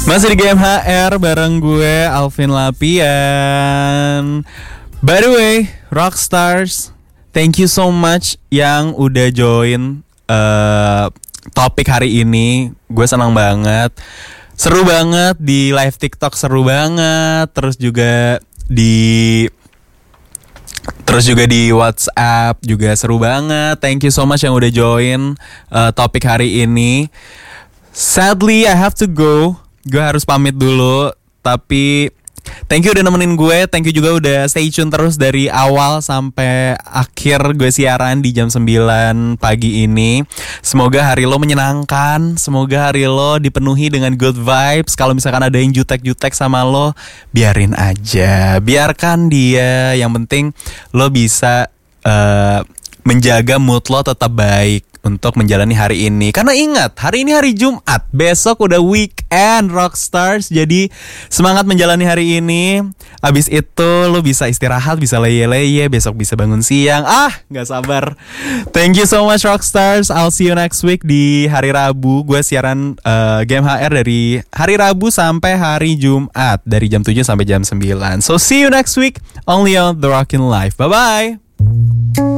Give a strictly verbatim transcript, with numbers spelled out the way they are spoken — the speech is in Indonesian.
Masih di G M H R bareng gue Alvin Lapian. By the way, Rockstars, thank you so much yang udah join uh, topik hari ini. Gue senang banget. Seru banget di live TikTok, seru banget. Terus juga di Terus juga di WhatsApp juga seru banget. Thank you so much yang udah join uh, topik hari ini. Sadly I have to go. Gue harus pamit dulu. Tapi thank you udah nemenin gue. Thank you juga udah stay tune terus dari awal sampai akhir gue siaran di jam sembilan pagi ini. Semoga hari lo menyenangkan. Semoga hari lo dipenuhi dengan good vibes. Kalau misalkan ada yang jutek-jutek sama lo, biarin aja. Biarkan dia. Yang penting lo bisa uh, menjaga mood lo tetap baik untuk menjalani hari ini. Karena ingat, hari ini hari Jumat, besok udah weekend Rockstars. Jadi semangat menjalani hari ini. Abis itu lo bisa istirahat, bisa leye-leye, besok bisa bangun siang. Ah, gak sabar. Thank you so much Rockstars. I'll see you next week di hari Rabu. Gue siaran uh, G M H R dari hari Rabu sampai hari Jumat, dari jam tujuh sampai jam sembilan. So see you next week only on The Rockin' Life. Bye-bye.